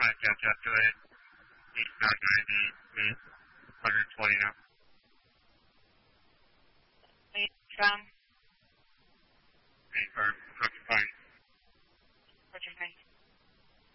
trying to catch up to it. He's not 90, he's 120 now. From?